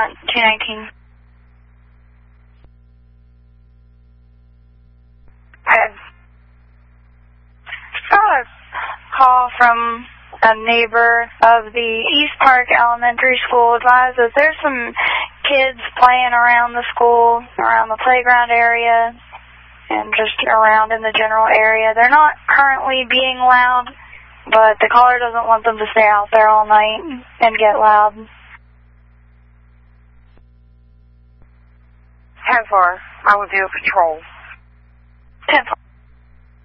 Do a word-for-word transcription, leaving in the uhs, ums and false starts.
Piedmont two nineteen. I got a call from a neighbor of the East Park Elementary School advises there's some kids playing around the school, around the playground area, and just around in the general area. They're not currently being loud, but the caller doesn't want them to stay out there all night and get loud. ten four, I will do a patrol. ten four.